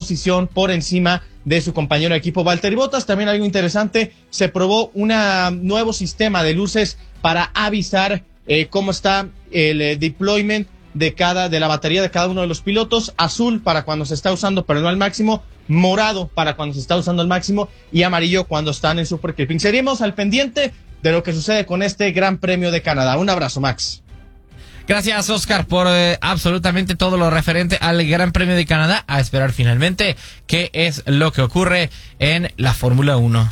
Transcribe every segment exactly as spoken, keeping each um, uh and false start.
posición por encima de su compañero de equipo Valtteri Bottas. También algo interesante, se probó un nuevo sistema de luces para avisar eh, cómo está el eh, deployment de cada de la batería de cada uno de los pilotos. Azul para cuando se está usando pero no al máximo, morado para cuando se está usando al máximo y amarillo cuando están en super clipping. Seguimos al pendiente de lo que sucede con este Gran Premio de Canadá. Un abrazo, Max. Gracias, Oscar, por eh, absolutamente todo lo referente al Gran Premio de Canadá. A esperar finalmente qué es lo que ocurre en la Fórmula uno.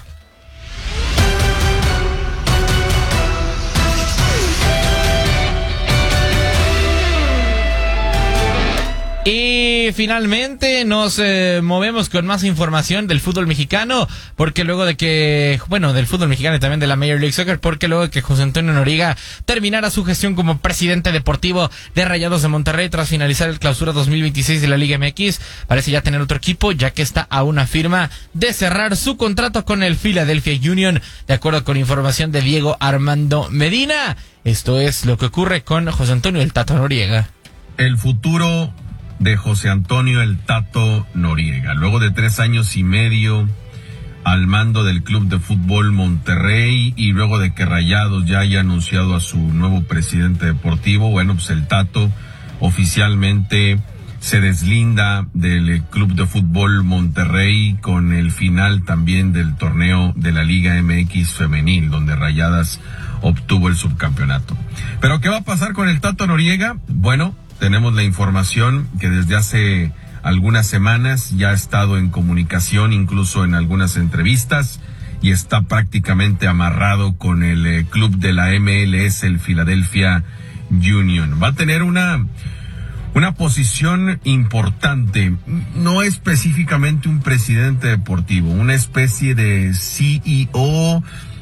Y finalmente nos eh, movemos con más información del fútbol mexicano, porque luego de que, bueno, del fútbol mexicano y también de la Major League Soccer, porque luego de que José Antonio Noriega terminara su gestión como presidente deportivo de Rayados de Monterrey tras finalizar el clausura dos mil veintiséis de la Liga M X, parece ya tener otro equipo, ya que está a una firma de cerrar su contrato con el Philadelphia Union, de acuerdo con información de Diego Armando Medina. Esto es lo que ocurre con José Antonio el Tato Noriega. El futuro de José Antonio el Tato Noriega, luego de tres años y medio al mando del Club de Fútbol Monterrey y luego de que Rayados ya haya anunciado a su nuevo presidente deportivo, bueno, pues el Tato oficialmente se deslinda del Club de Fútbol Monterrey con el final también del torneo de la Liga M X femenil, donde Rayadas obtuvo el subcampeonato. ¿Pero qué va a pasar con el Tato Noriega? Bueno, tenemos la información que desde hace algunas semanas ya ha estado en comunicación, incluso en algunas entrevistas, y está prácticamente amarrado con el eh, club de la M L S, el Philadelphia Union. Va a tener una, una posición importante, no específicamente un presidente deportivo, una especie de C E O,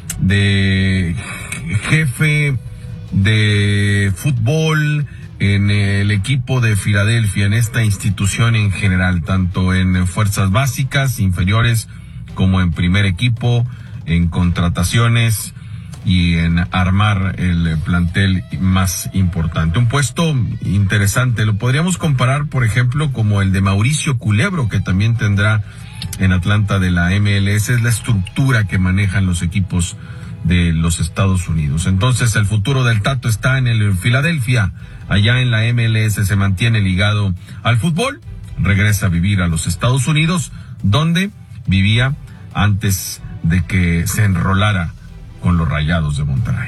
de jefe de fútbol en el equipo de Filadelfia, en esta institución en general, tanto en fuerzas básicas, inferiores, como en primer equipo, en contrataciones y en armar el plantel más importante. Un puesto interesante, lo podríamos comparar, por ejemplo, como el de Mauricio Culebro, que también tendrá en Atlanta de la M L S, es la estructura que manejan los equipos de los Estados Unidos. Entonces, el futuro del Tato está en el Filadelfia. Allá en la M L S se mantiene ligado al fútbol, regresa a vivir a los Estados Unidos, donde vivía antes de que se enrolara con los Rayados de Monterrey.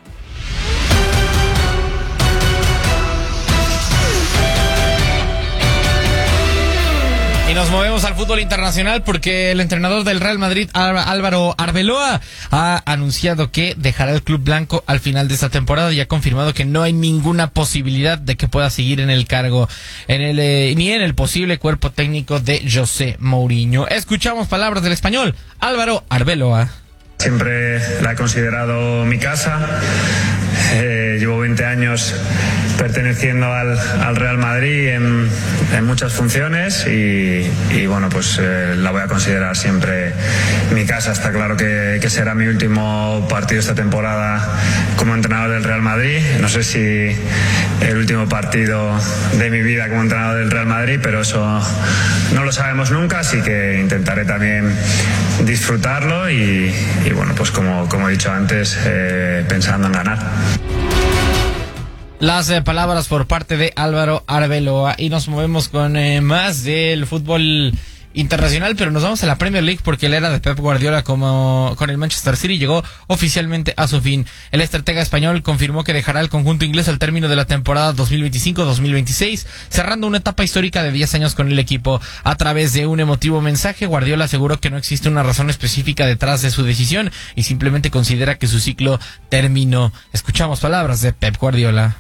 Y nos movemos al fútbol internacional porque el entrenador del Real Madrid, Álvaro Arbeloa, ha anunciado que dejará el club blanco al final de esta temporada y ha confirmado que no hay ninguna posibilidad de que pueda seguir en el cargo, en el eh, ni en el posible cuerpo técnico de José Mourinho. Escuchamos palabras del español Álvaro Arbeloa. Siempre la he considerado mi casa. Eh, llevo veinte años perteneciendo al, al Real Madrid en, en muchas funciones y, y bueno, pues eh, la voy a considerar siempre mi casa. Está claro que, que será mi último partido esta temporada como entrenador del Real Madrid. No sé si el último partido de mi vida como entrenador del Real Madrid, pero eso no lo sabemos nunca, así que intentaré también disfrutarlo y, y bueno, pues como, como he dicho antes, eh, pensando en ganar. Las eh, palabras por parte de Álvaro Arbeloa y nos movemos con eh, más del fútbol internacional, pero nos vamos a la Premier League porque la era de Pep Guardiola como con el Manchester City llegó oficialmente a su fin. El estratega español confirmó que dejará el conjunto inglés al término de la temporada dos mil veinticinco dos mil veintiséis, cerrando una etapa histórica de diez años con el equipo. A través de un emotivo mensaje, Guardiola aseguró que no existe una razón específica detrás de su decisión y simplemente considera que su ciclo terminó. Escuchamos palabras de Pep Guardiola.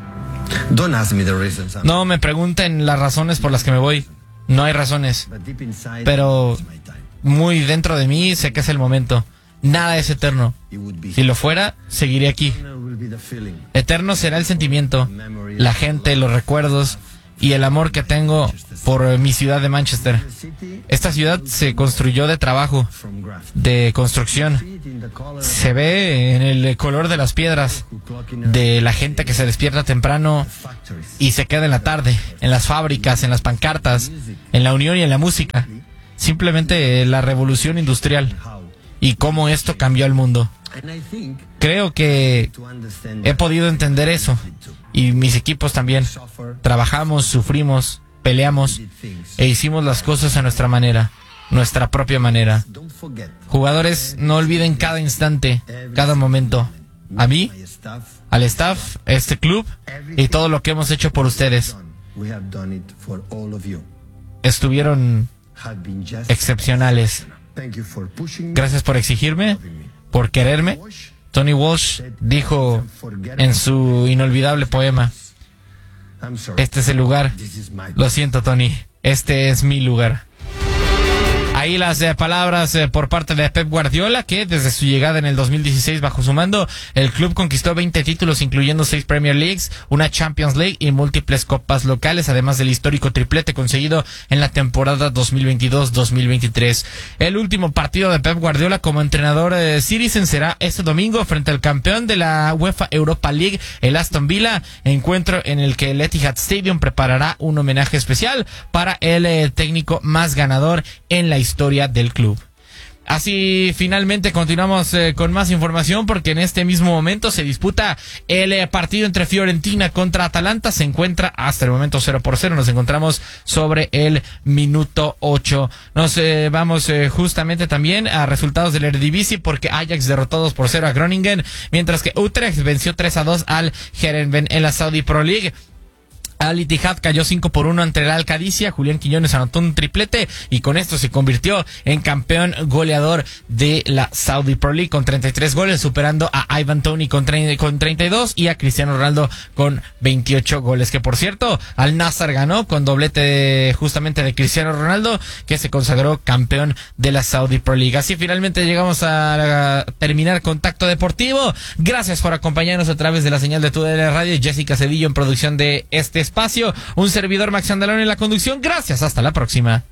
No me pregunten las razones por las que me voy. No hay razones, pero muy dentro de mí sé que es el momento. Nada es eterno. Si lo fuera, seguiré aquí. Eterno será el sentimiento, la gente, los recuerdos y el amor que tengo por mi ciudad de Manchester. Esta ciudad se construyó de trabajo, de construcción. Se ve en el color de las piedras, de la gente que se despierta temprano y se queda en la tarde, en las fábricas, en las pancartas, en la unión y en la música. Simplemente la revolución industrial y cómo esto cambió el mundo. Creo que he podido entender eso, y mis equipos también. Trabajamos, sufrimos, peleamos e hicimos las cosas a nuestra manera, nuestra propia manera. Jugadores, no olviden cada instante, cada momento. A mí, al staff, este club y todo lo que hemos hecho por ustedes. Estuvieron excepcionales. Gracias por exigirme, por quererme. Tony Walsh dijo en su inolvidable poema: este es el lugar. Lo siento, Tony, este es mi lugar. Ahí las eh, palabras eh, por parte de Pep Guardiola, que desde su llegada en el dos mil dieciséis bajo su mando, el club conquistó veinte títulos, incluyendo seis Premier Leagues, una Champions League y múltiples copas locales, además del histórico triplete conseguido en la temporada dos mil veintidós dos mil veintitrés. El último partido de Pep Guardiola como entrenador de Citizen será este domingo frente al campeón de la UEFA Europa League, el Aston Villa, encuentro en el que el Etihad Stadium preparará un homenaje especial para el eh, técnico más ganador en la historia historia del club. Así finalmente continuamos eh, con más información, porque en este mismo momento se disputa el eh, partido entre Fiorentina contra Atalanta. Se encuentra hasta el momento cero por cero. Nos encontramos sobre el minuto ocho. Nos eh, vamos eh, justamente también a resultados del Eredivisie, porque Ajax derrotó dos por cero a Groningen, mientras que Utrecht venció tres a dos al Heerenveen en la Saudi Pro League. Al Ittihad cayó cinco por uno ante el Al-Qadisiyah. Julián Quiñones anotó un triplete y con esto se convirtió en campeón goleador de la Saudi Pro League con treinta y tres goles, superando a Ivan Toney con, con treinta y dos y a Cristiano Ronaldo con veintiocho goles. Que por cierto, Al Nassr ganó con doblete de, justamente de Cristiano Ronaldo, que se consagró campeón de la Saudi Pro League. Así finalmente llegamos a, a terminar Contacto Deportivo. Gracias por acompañarnos a través de la señal de Tu D L Radio. Jessica Cedillo en producción de este espacio. Un servidor, Max Andalón, en la conducción. Gracias, hasta la próxima.